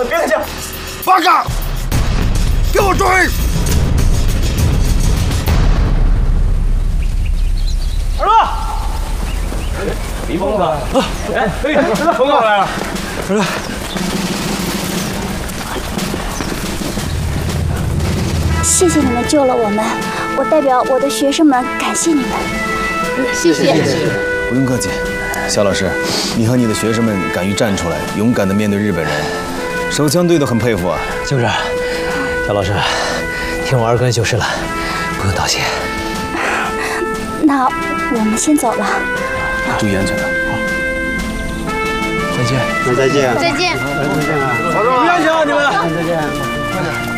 别太近！ 八嘎！给我追！ 二哥，李疯子，哎，疯子来了！二哥， 谢谢你们救了我们，我代表我的学生们感谢你们。 谢谢。 不用客气，肖老师，你和你的学生们敢于站出来，勇敢地面对日本人，手枪队都很佩服啊。 就是，肖老师，听我二哥就是了，不用道谢。 那我们先走了， 注意安全啊！ 再见。 再见。 再见。 再见啊！ 注意安全啊，你们！ 再见。